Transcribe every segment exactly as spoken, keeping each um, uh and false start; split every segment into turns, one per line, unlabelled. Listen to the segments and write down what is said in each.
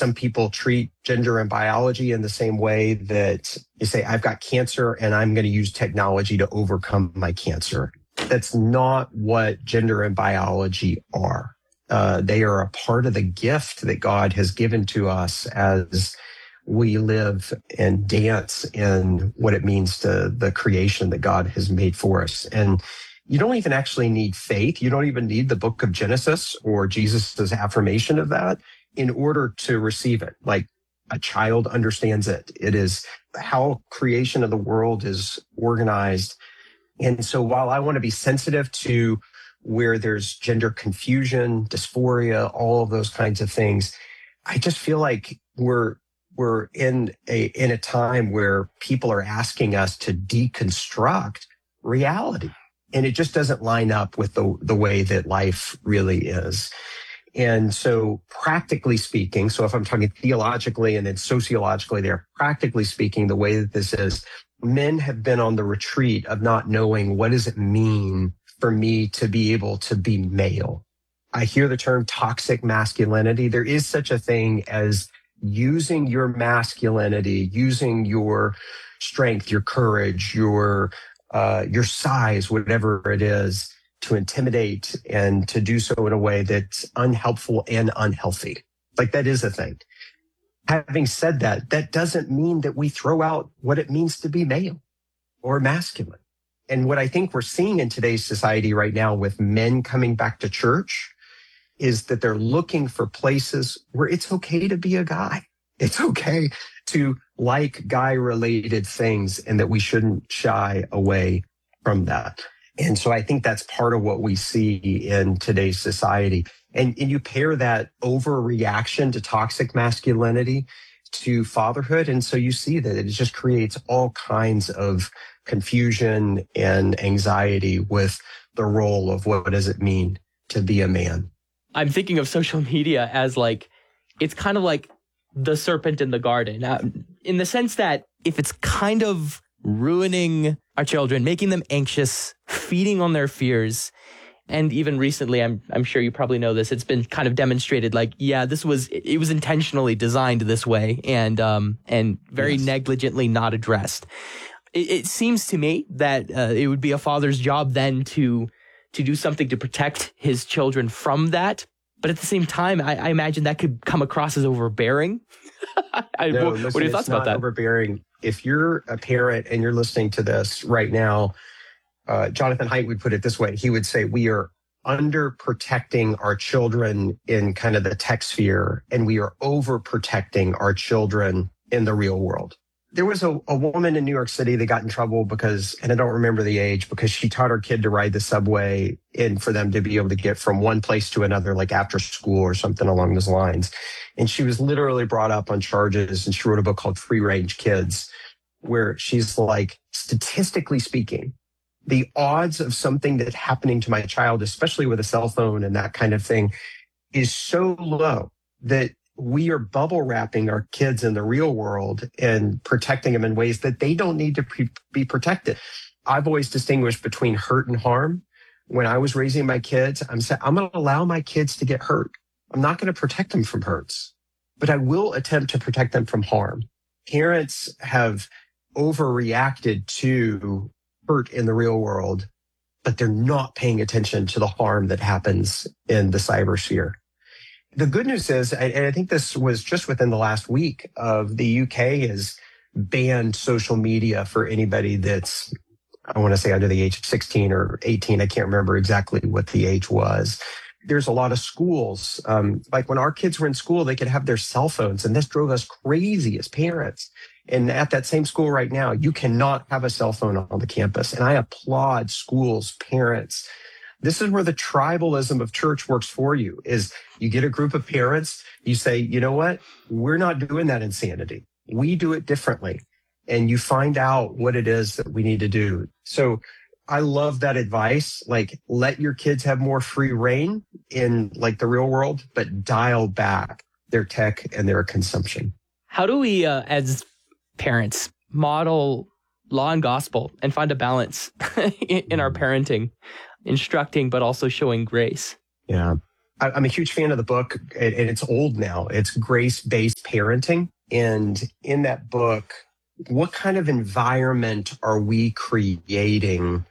some people treat gender and biology in the same way that you say, I've got cancer and I'm going to use technology to overcome my cancer. That's not what gender and biology are. Uh, they are a part of the gift that God has given to us as we live and dance in what it means to the creation that God has made for us. And you don't even actually need faith. You don't even need the book of Genesis or Jesus's affirmation of that in order to receive it. Like a child understands it. It is how creation of the world is organized. And so while I want to be sensitive to where there's gender confusion, dysphoria, all of those kinds of things, I just feel like we're we're in a in a time where people are asking us to deconstruct reality. And it just doesn't line up with the, the way that life really is. And so practically speaking, so if I'm talking theologically and then sociologically there, practically speaking, the way that this is, men have been on the retreat of not knowing what does it mean for me to be able to be male. I hear the term toxic masculinity. There is such a thing as using your masculinity, using your strength, your courage, your uh, your size, whatever it is, to intimidate and to do so in a way that's unhelpful and unhealthy. Like that is a thing. Having said that, that doesn't mean that we throw out what it means to be male or masculine. And what I think we're seeing in today's society right now with men coming back to church is that they're looking for places where it's okay to be a guy. It's okay to like guy-related things and that we shouldn't shy away from that. And so I think that's part of what we see in today's society. And, and you pair that overreaction to toxic masculinity to fatherhood. And so you see that it just creates all kinds of confusion and anxiety with the role of what does it mean to be a man.
I'm thinking of social media as like, it's kind of like the serpent in the garden, uh, in the sense that if it's kind of ruining our children, making them anxious, feeding on their fears. And even recently, I'm I'm sure you probably know this, it's been kind of demonstrated like, yeah, this was, it was intentionally designed this way and um and very yes. negligently not addressed. It, it seems to me that uh, it would be a father's job then to to do something to protect his children from that. But at the same time, I, I imagine that could come across as overbearing. I,
no,
what,
listen,
what are your thoughts about that?
Overbearing. If you're a parent and you're listening to this right now, uh, Jonathan Haidt would put it this way. He would say, we are under-protecting our children in kind of the tech sphere, and we are over-protecting our children in the real world. There was a, a woman in New York City that got in trouble because, and I don't remember the age, because she taught her kid to ride the subway and for them to be able to get from one place to another, like after school or something along those lines. And she was literally brought up on charges, and she wrote a book called Free Range Kids, where she's like, statistically speaking, the odds of something that's happening to my child, especially with a cell phone and that kind of thing, is so low that we are bubble wrapping our kids in the real world and protecting them in ways that they don't need to pre- be protected. I've always distinguished between hurt and harm. When I was raising my kids, I'm saying, I'm going to allow my kids to get hurt. I'm not going to protect them from hurts, but I will attempt to protect them from harm. Parents have overreacted to hurt in the real world, but they're not paying attention to the harm that happens in the cyber sphere. The good news is, and I think this was just within the last week, of the U K has banned social media for anybody that's, I want to say under the age of sixteen or eighteen. I can't remember exactly what the age was. There's a lot of schools, um, like when our kids were in school, they could have their cell phones, and this drove us crazy as parents. And at that same school right now, you cannot have a cell phone on the campus. And I applaud schools, parents. This is where the tribalism of church works for you, is you get a group of parents, you say, you know what? We're not doing that insanity. We do it differently. And you find out what it is that we need to do. So I love that advice. Like, let your kids have more free reign in like the real world, but dial back their tech and their consumption.
How do we, uh, as parents, model law and gospel and find a balance in our parenting? Instructing, but also showing grace.
Yeah. I, I'm a huge fan of the book, and, and it's old now. It's Grace-Based Parenting. And in that book, what kind of environment are we creating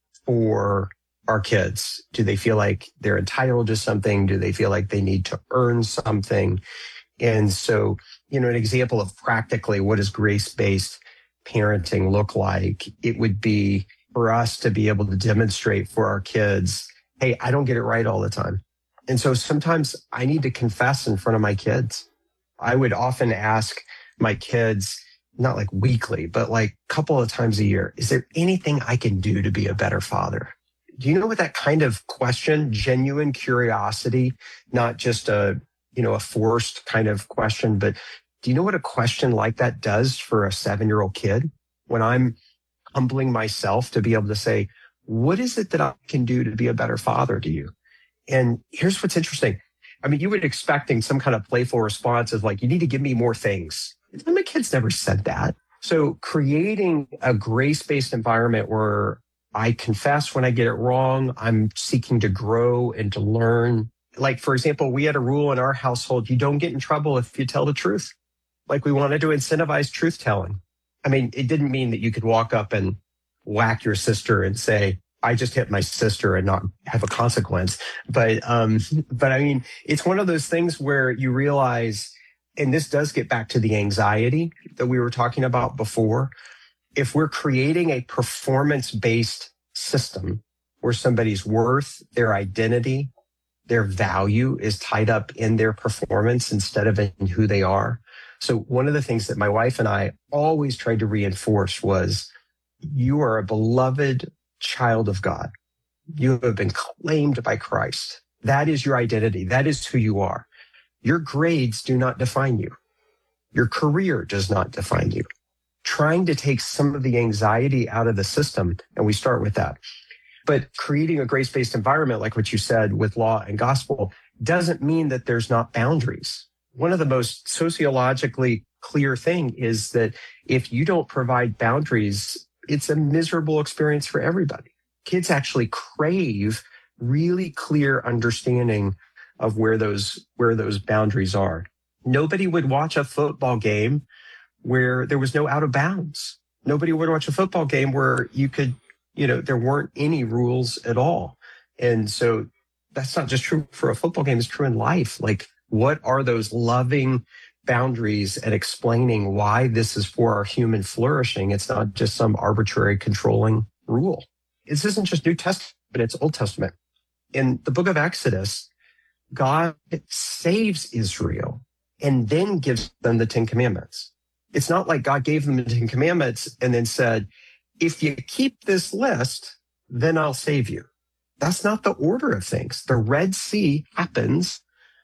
for our kids? Do they feel like they're entitled to something? Do they feel like they need to earn something? And so, you know, an example of practically what does grace-based parenting look like? It would be for us to be able to demonstrate for our kids, hey, I don't get it right all the time. And so sometimes I need to confess in front of my kids. I would often ask my kids, not like weekly, but like a couple of times a year, is there anything I can do to be a better father? Do you know what that kind of question, genuine curiosity, not just a, you know, a forced kind of question, but do you know what a question like that does for a seven-year-old kid? When I'm humbling myself to be able to say, what is it that I can do to be a better father to you? And here's what's interesting. I mean, you would expecting some kind of playful response of like, you need to give me more things. My kids never said that. So creating a grace-based environment where I confess when I get it wrong, I'm seeking to grow and to learn. Like, for example, we had a rule in our household, you don't get in trouble if you tell the truth. Like, we wanted to incentivize truth telling. I mean, it didn't mean that you could walk up and whack your sister and say, I just hit my sister and not have a consequence. But, um, but I mean, it's one of those things where you realize, and this does get back to the anxiety that we were talking about before. If we're creating a performance-based system where somebody's worth, their identity, their value is tied up in their performance instead of in who they are. So one of the things that my wife and I always tried to reinforce was, you are a beloved child of God. You have been claimed by Christ. That is your identity. That is who you are. Your grades do not define you. Your career does not define you. Trying to take some of the anxiety out of the system, and we start with that. But creating a grace-based environment, like what you said with law and gospel, doesn't mean that there's not boundaries. One of the most sociologically clear thing is that if you don't provide boundaries, it's a miserable experience for everybody. Kids actually crave really clear understanding of where those, where those boundaries are. Nobody would watch a football game where there was no out of bounds. Nobody would watch a football game where you could, you know, there weren't any rules at all. And so that's not just true for a football game, it's true in life. Like, what are those loving boundaries and explaining why this is for our human flourishing? It's not just some arbitrary controlling rule. This isn't just New Testament, but it's Old Testament. In the book of Exodus, God saves Israel and then gives them the Ten Commandments. It's not like God gave them the Ten Commandments and then said, if you keep this list, then I'll save you. That's not the order of things. The Red Sea happens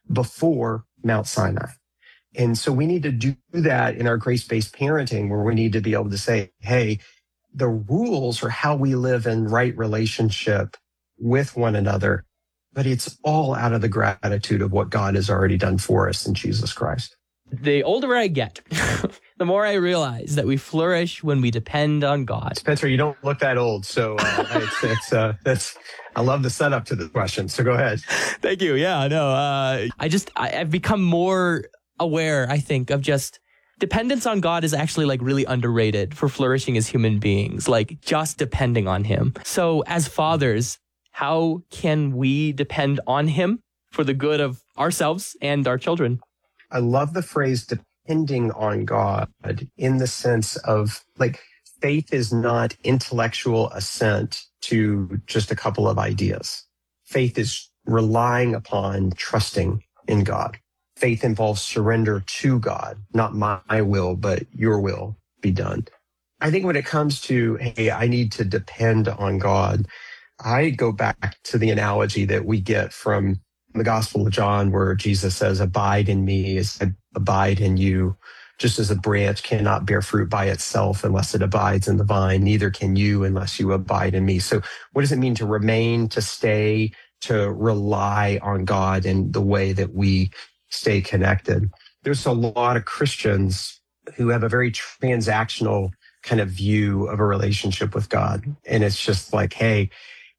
before Mount Sinai. And so we need to do that in our grace-based parenting, where we need to be able to say, hey, the rules are how we live in right relationship with one another, but it's all out of the gratitude of what God has already done for us in Jesus Christ.
The older I get, the more I realize that we flourish when we depend on God.
Spencer, you don't look that old, so uh, it's, it's uh, that's. I love the setup to the question. So go ahead.
Thank you. Yeah, no, uh, I just I, I've become more aware, I think, of just dependence on God is actually like really underrated for flourishing as human beings. Like, just depending on Him. So as fathers, how can we depend on Him for the good of ourselves and our children?
I love the phrase depending on God in the sense of, like, faith is not intellectual assent to just a couple of ideas. Faith is relying upon trusting in God. Faith involves surrender to God, not my will, but your will be done. I think when it comes to, hey, I need to depend on God, I go back to the analogy that we get from the Gospel of John, where Jesus says, abide in me as I abide in you. Just as a branch cannot bear fruit by itself unless it abides in the vine, neither can you unless you abide in me. So what does it mean to remain, to stay, to rely on God in the way that we stay connected? There's a lot of Christians who have a very transactional kind of view of a relationship with God. And it's just like, hey,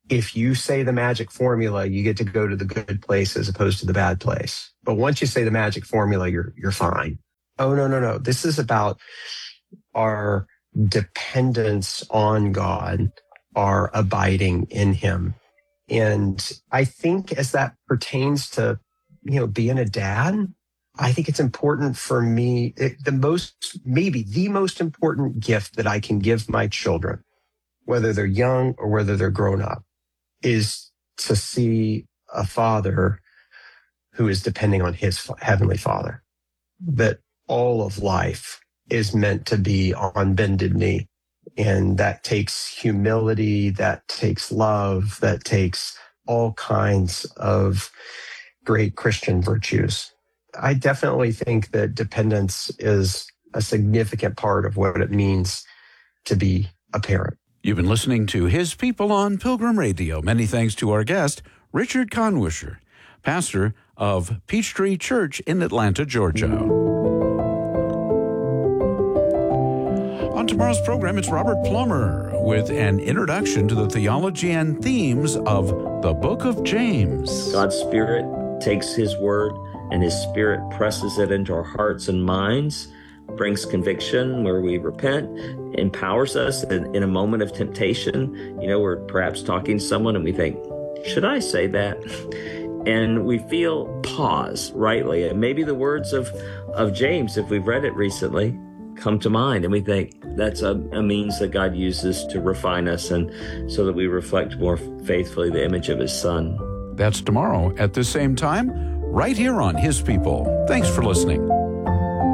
If you say the magic formula, you get to go to the good place as opposed to the bad place. But once you say the magic formula, you're you're fine. Oh, no, no, no. This is about our dependence on God, our abiding in him. And I think as that pertains to, you know, being a dad, I think it's important for me, it, the most, maybe the most important gift that I can give my children, whether they're young or whether they're grown up, is to see a father who is depending on his heavenly Father, that all of life is meant to be on bended knee. And that takes humility, that takes love, that takes all kinds of great Christian virtues. I definitely think that dependence is a significant part of what it means to be a parent.
You've been listening to His People on Pilgrim Radio. Many thanks to our guest, Richard Conwisher, pastor of Peachtree Church in Atlanta, Georgia. On tomorrow's program, it's Robert Plummer with an introduction to the theology and themes of the Book of James.
God's Spirit takes His Word and His Spirit presses it into our hearts and minds, brings conviction where we repent, empowers us in, in a moment of temptation. You know, we're perhaps talking to someone and we think, should I say that? And we feel pause rightly. And maybe the words of, of James, if we've read it recently, come to mind. And we think that's a, a means that God uses to refine us and so that we reflect more faithfully the image of His Son.
That's tomorrow at the same time, right here on His People. Thanks for listening.